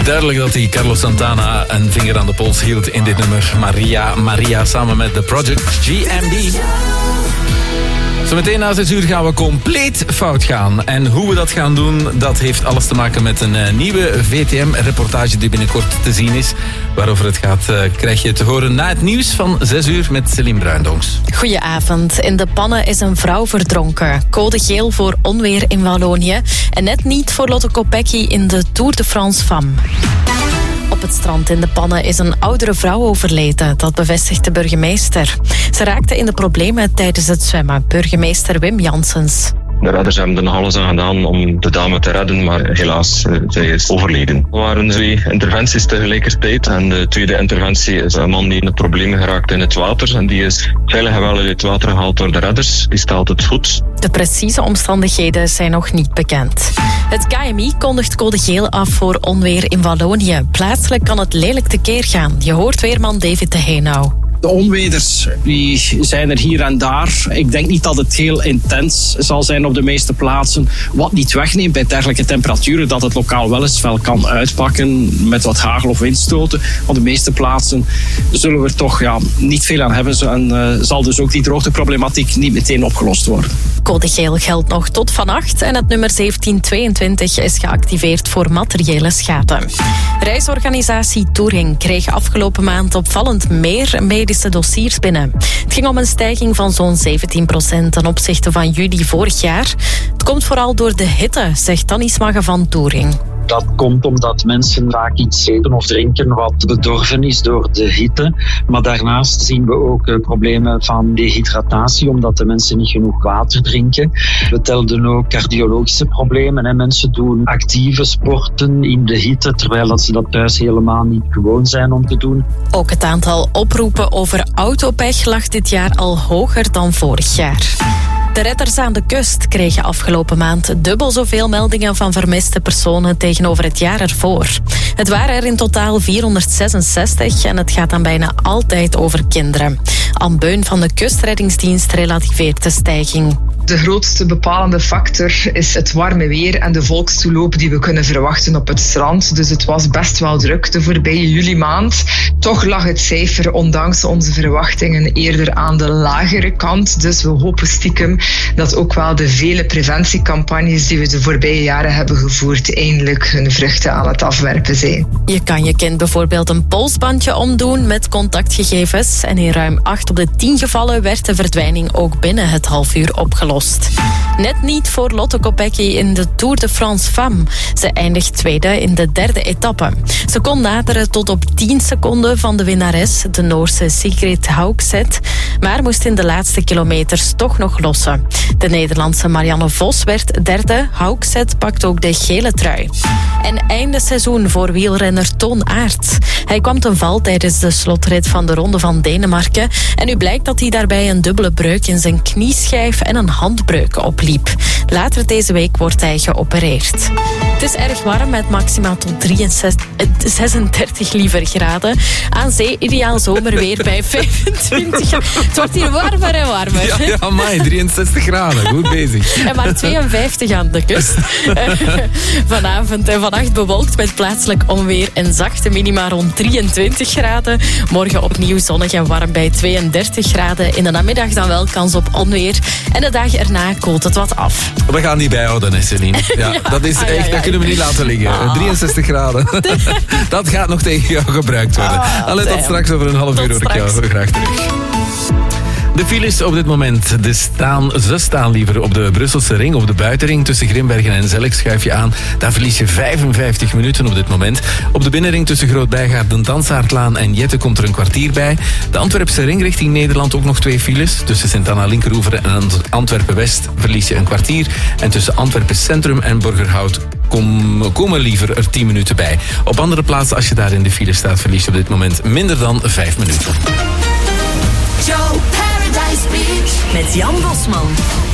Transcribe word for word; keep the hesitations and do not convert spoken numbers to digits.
Duidelijk dat hij Carlos Santana een vinger aan de pols hield in dit nummer. Maria, Maria samen met The Project G M B. Zometeen na zes uur gaan we compleet fout gaan. En hoe we dat gaan doen, dat heeft alles te maken met een uh, nieuwe V T M-reportage die binnenkort te zien is. Waarover het gaat, uh, krijg je te horen na het nieuws van zes uur met Celine Bruindongs. Goedenavond. In de pannen is een vrouw verdronken. Code geel voor onweer in Wallonië. En net niet voor Lotte Kopecky in de Tour de France Femme. Op het strand in de pannen is een oudere vrouw overleden. Dat bevestigt de burgemeester. Ze raakte in de problemen tijdens het zwemmen. Burgemeester Wim Janssens. De redders hebben er nog alles aan gedaan om de dame te redden, maar helaas, zij is overleden. Er waren twee interventies tegelijkertijd en de tweede interventie is een man die in de problemen geraakt in het water en die is veilig en wel uit het water gehaald door de redders. Die stelt het goed. De precieze omstandigheden zijn nog niet bekend. Het K M I kondigt code geel af voor onweer in Wallonië. Plaatselijk kan het lelijk tekeer gaan. Je hoort weerman David de Heenau. De onweders die zijn er hier en daar. Ik denk niet dat het heel intens zal zijn op de meeste plaatsen. Wat niet wegneemt bij dergelijke temperaturen dat het lokaal wel eens fel kan uitpakken met wat hagel of windstoten. Op de meeste plaatsen zullen we er toch ja, niet veel aan hebben en uh, zal dus ook die droogteproblematiek niet meteen opgelost worden. Code geel geldt nog tot vannacht en het nummer zeventien tweeëntwintig is geactiveerd voor materiële schade. Reisorganisatie Touring kreeg afgelopen maand opvallend meer medische dossiers binnen. Het ging om een stijging van zo'n zeventien procent ten opzichte van juli vorig jaar. Het komt vooral door de hitte, zegt Tanny Smagge van Touring. Dat komt omdat mensen vaak iets eten of drinken wat bedorven is door de hitte. Maar daarnaast zien we ook uh, problemen van dehydratatie, omdat de mensen niet genoeg water drinken. We telden ook cardiologische problemen. Hè. Mensen doen actieve sporten in de hitte, terwijl dat ze dat thuis helemaal niet gewoon zijn om te doen. Ook het aantal oproepen over autopech lag dit jaar al hoger dan vorig jaar. De redders aan de kust kregen afgelopen maand dubbel zoveel meldingen van vermiste personen tegenover het jaar ervoor. Het waren er in totaal vierhonderdzesenzestig en het gaat dan bijna altijd over kinderen. Anne Beun van de Kustreddingsdienst relativeert de stijging. De grootste bepalende factor is het warme weer en de volkstoeloop die we kunnen verwachten op het strand. Dus het was best wel druk de voorbije juli maand. Toch lag het cijfer ondanks onze verwachtingen eerder aan de lagere kant. Dus we hopen stiekem dat ook wel de vele preventiecampagnes die we de voorbije jaren hebben gevoerd eindelijk hun vruchten aan het afwerpen zijn. Je kan je kind bijvoorbeeld een polsbandje omdoen met contactgegevens. En in ruim acht op de tien gevallen werd de verdwijning ook binnen het half uur opgelost. Net niet voor Lotte Kopecky in de Tour de France Femme. Ze eindigt tweede in de derde etappe. Ze kon naderen tot op tien seconden van de winnares, de Noorse Sigrid Haugset, maar moest in de laatste kilometers toch nog lossen. De Nederlandse Marianne Vos werd derde. Haugset pakt ook de gele trui. En einde seizoen voor wielrenner Toon Aert. Hij kwam ten val tijdens de slotrit van de Ronde van Denemarken. En nu blijkt dat hij daarbij een dubbele breuk in zijn knieschijf en een handbreuk opliep. Later deze week wordt hij geopereerd. Het is erg warm met maxima tot drieënzestig, zesendertig liever graden. Aan zee ideaal zomerweer bij vijfentwintig. Het wordt hier warmer en warmer. Ja, ja amai, drieënzestig graden. Goed bezig. En maar tweeënvijftig aan de kust. Vanavond en vannacht bewolkt met plaatselijk onweer en zachte minima rond drieëntwintig graden. Morgen opnieuw zonnig en warm bij tweeëndertig graden. In de namiddag dan wel kans op onweer. En de dagen erna koelt het wat af. We gaan die bijhouden, hè, Celine. Ja, ja, dat is echt, ah, ja, ja, dat kunnen we niet laten liggen. Ah. drieënzestig graden. Dat gaat nog tegen jou gebruikt worden. Ah, Allee, tot straks over een half uur hoor ik jou graag terug. De files op dit moment, de staan, ze staan liever op de Brusselse ring, op de buitenring tussen Grimbergen en Zelk schuif je aan. Daar verlies je vijfenvijftig minuten op dit moment. Op de binnenring tussen Groot-Bijgaarden, Dansaardlaan en Jette komt er een kwartier bij. De Antwerpse ring richting Nederland ook nog twee files. Tussen Sint-Anna Linkeroever en Antwerpen-West verlies je een kwartier. En tussen Antwerpen Centrum en Borgerhout kom, komen liever er tien minuten bij. Op andere plaatsen, als je daar in de file staat, verlies je op dit moment minder dan vijf minuten. Joe Paradise Beach met Jan Bosman.